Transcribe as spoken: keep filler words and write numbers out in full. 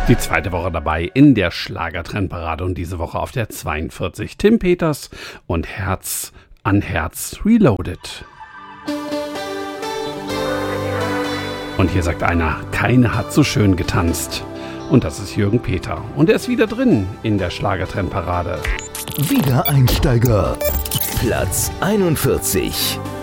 Die zweite Woche dabei in der Schlagertrendparade und diese Woche auf der zweiundvierzig. Tim Peters und Herz an Herz Reloaded. Und hier sagt einer, keine hat so schön getanzt. Und das ist Jürgen Peter. Und er ist wieder drin in der Schlagertrendparade. Wiedereinsteiger. Platz einundvierzig.